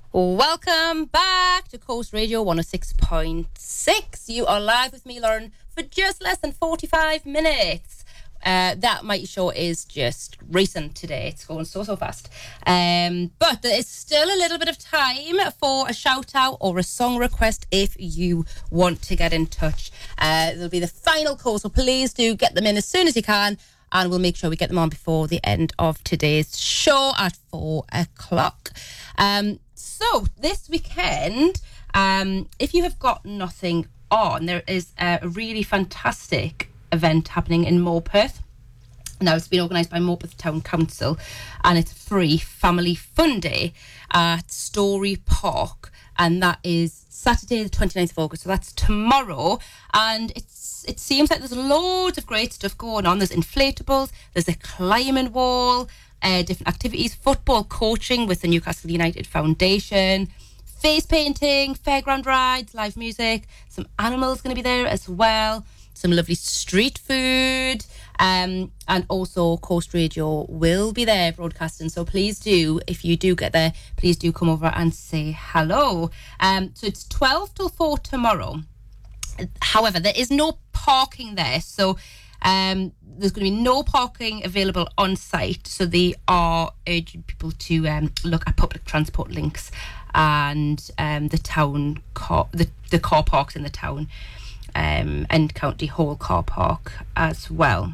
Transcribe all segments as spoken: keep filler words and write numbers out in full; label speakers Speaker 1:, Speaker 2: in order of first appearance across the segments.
Speaker 1: Welcome back to Coast Radio one oh six point six. You are live with me, Lauren, for just less than forty-five minutes. Uh, that Mighty Show is just recent today. It's going so, so fast. Um, but there is still a little bit of time for a shout out or a song request if you want to get in touch. Uh, it'll be the final call, so please do get them in as soon as you can, and we'll make sure we get them on before the end of today's show at four o'clock. Um, so this weekend, um, if you have got nothing on, there is a really fantastic event happening in Morpeth. Now, it's been organised by Morpeth Town Council, and it's a free family fun day at Story Park, and that is Saturday the twenty-ninth of August, so that's tomorrow. And it's it seems like there's loads of great stuff going on. There's inflatables, there's a climbing wall, uh, different activities, football coaching with the Newcastle United Foundation, face painting, fairground rides, live music, some animals going to be there as well, some lovely street food, um, and also Coast Radio will be there broadcasting. So please do, if you do get there, please do come over and say hello. Um, so it's twelve till four tomorrow. However, there is no parking there, so um, there's going to be no parking available on site. So they are urging people to um, look at public transport links and um, the town car, the, the car parks in the town. Um, and County Hall car park as well.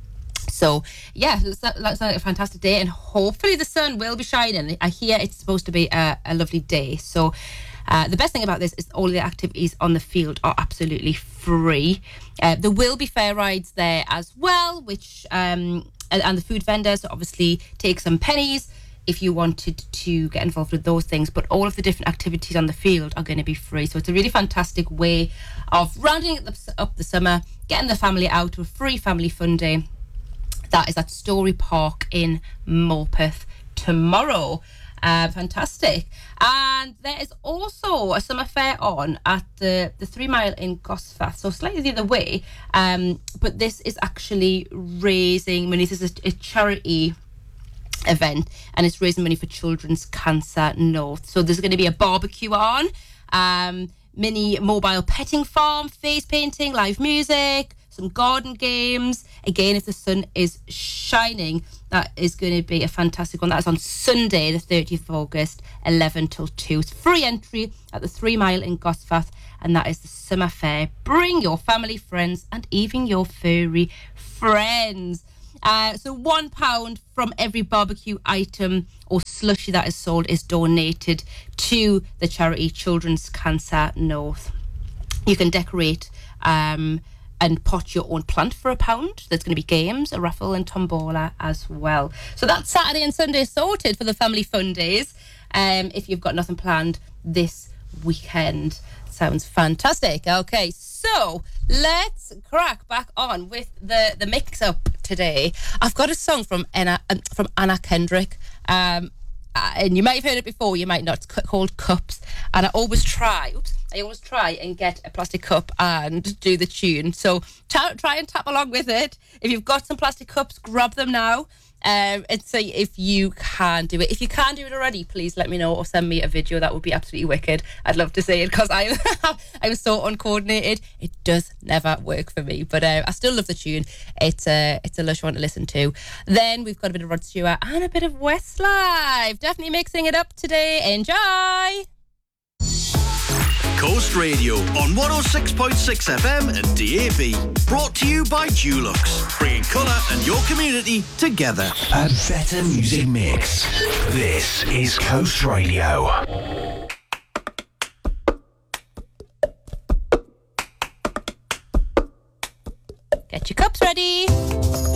Speaker 1: So yeah, that, that's a fantastic day, and hopefully the sun will be shining. I hear it's supposed to be a, a lovely day. So uh, the best thing about this is all the activities on the field are absolutely free. Uh, there will be fair rides there as well, which um, and, and the food vendors obviously take some pennies if you wanted to get involved with those things, but all of the different activities on the field are going to be free. So it's a really fantastic way of rounding up the summer, getting the family out to a free family fun day. That is at Story Park in Morpeth tomorrow. Uh, fantastic. And there is also a summer fair on at the, the Three Mile in Gosforth, so slightly the other way. Um, but this is actually raising money. This is a, a charity event, and it's raising money for Children's Cancer North. So there's going to be a barbecue on, um, mini mobile petting farm, face painting, live music, some garden games. Again, if the sun is shining, that is going to be a fantastic one. That is on Sunday the thirtieth of August, eleven till two. It's free entry at the Three Mile in Gosforth, and that is the summer fair. Bring your family, friends, and even your furry friends. Uh, so one pound from every barbecue item or slushy that is sold is donated to the charity Children's Cancer North. You can decorate um, and pot your own plant for a pound. There's going to be games, a raffle and tombola as well. So that's Saturday and Sunday sorted for the family fun days. Um, if you've got nothing planned this weekend. Sounds fantastic. Okay, so let's crack back on with the, the mix-up today. I've got a song from Anna, um, from Anna Kendrick, um, and you might have heard it before, you might not. It's called Cups, and I always try, oops, I always try and get a plastic cup and do the tune. So t- try and tap along with it. If you've got some plastic cups, grab them now. Um, and see if you can do it. If you can do it already, please let me know or send me a video. That would be absolutely wicked. I'd love to see it because I I'm so uncoordinated. It does never work for me, but uh, I still love the tune. It's a it's a lush one to listen to. Then we've got a bit of Rod Stewart and a bit of Westlife. Definitely mixing it up today. Enjoy.
Speaker 2: Coast Radio on one oh six point six F M and D A B. Brought to you by Dulux, bringing colour and your community together.
Speaker 3: A better music mix. This is Coast Radio.
Speaker 1: Get your cups ready.